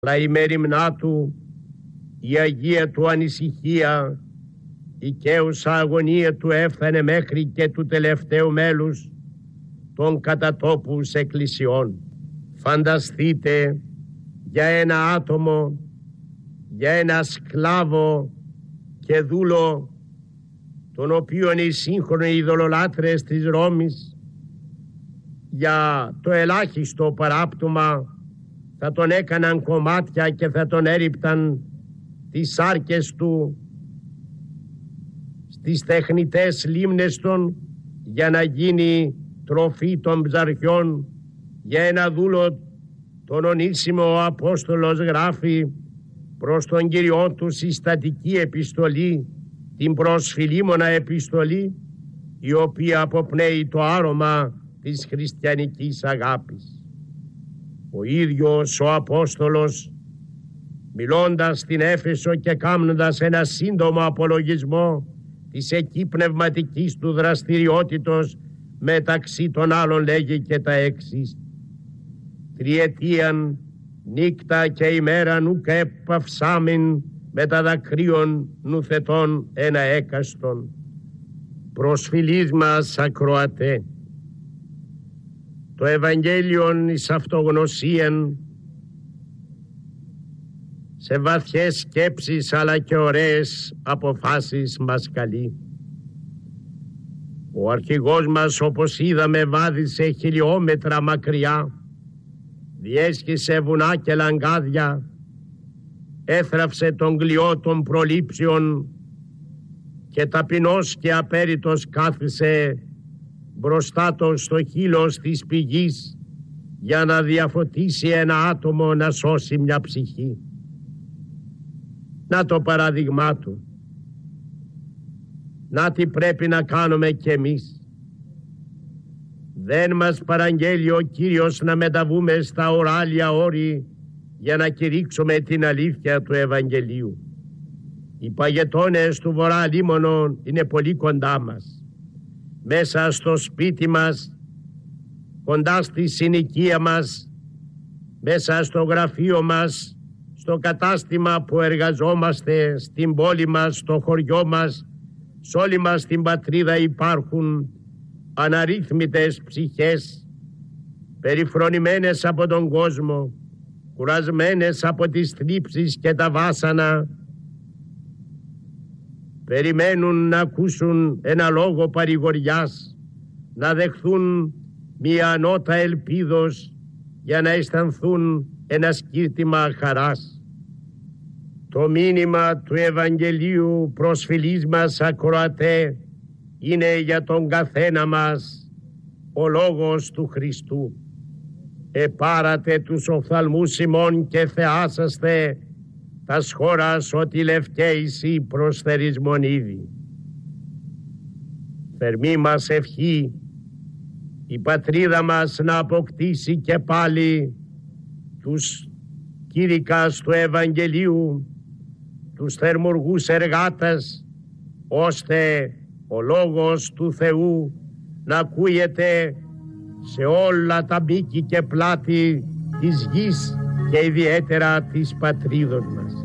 αλλά η μεριμνά του, η αγία του ανησυχία, η καίουσα αγωνία του έφτανε μέχρι και του τελευταίου μέλους των κατατόπους εκκλησιών. Φανταστείτε για ένα άτομο, για ένα σκλάβο και δούλο, τον οποίον οι σύγχρονοι ειδωλολάτρες της Ρώμης για το ελάχιστο παράπτωμα θα τον έκαναν κομμάτια και θα τον έριπταν τις σάρκες του στις τεχνητές λίμνες των για να γίνει τροφή των ψαριών. Για ένα δούλο τον ονίσιμο ο Απόστολος γράφει προς τον Κυριό του συστατική επιστολή, την προς Φιλίμωνα επιστολή, η οποία αποπνέει το άρωμα της χριστιανικής αγάπης. Ο ίδιος ο Απόστολος, μιλώντας στην Έφεσο και κάνοντας ένα σύντομο απολογισμό της εκεί πνευματικής του δραστηριότητος, μεταξύ των άλλων λέγει και τα εξής: «Τριετίαν νύκτα και ημέραν ουκ έπαυσάμιν με τα δακρύων νουθετών ένα έκαστον». Προσφυλής μας ακροατέ, το Ευαγγέλιον εις αυτογνωσίαν, σε βαθιές σκέψεις αλλά και ωραίες αποφάσεις μας καλεί. Ο αρχηγός μας, όπως είδαμε, βάδισε χιλιόμετρα μακριά, διέσχισε βουνά και λαγκάδια, έθραψε τον κλειό των προλήψεων και ταπεινός και απέριτος κάθισε μπροστά του στο χείλος της πηγής για να διαφωτίσει ένα άτομο, να σώσει μια ψυχή. Να το παράδειγμά του. Να τι πρέπει να κάνουμε κι εμείς. Δεν μας παραγγέλει ο Κύριος να μεταβούμε στα οράλια όρη για να κηρύξουμε την αλήθεια του Ευαγγελίου. Οι παγετώνες του βορρά λίμωνο είναι πολύ κοντά μας. Μέσα στο σπίτι μας, κοντά στη συνοικία μας, μέσα στο γραφείο μας, στο κατάστημα που εργαζόμαστε, στην πόλη μας, στο χωριό μας, σ' όλη μας την πατρίδα υπάρχουν αναρρύθμιτες ψυχές, περιφρονημένες από τον κόσμο, κουρασμένες από τις θλίψεις και τα βάσανα. Περιμένουν να ακούσουν ένα λόγο παρηγοριάς, να δεχθούν μια ανώτα ελπίδος για να αισθανθούν ένα σκύρτημα χαράς. Το μήνυμα του Ευαγγελίου, προσφυλής μας ακροατέ, είναι για τον καθένα μας ο λόγος του Χριστού. Επάρατε τους οφθαλμούς ημών και θεάσαστε τας χώρας ότι λευκαίησι προσθερισμον ήδη. Θερμή μας ευχή η πατρίδα μας να αποκτήσει και πάλι τους κήρυκας του Ευαγγελίου, τους θερμουργούς εργάτες, ώστε ο λόγος του Θεού να ακούγεται σε όλα τα μπίκη και πλάτη της γης και ιδιαίτερα της πατρίδος μας.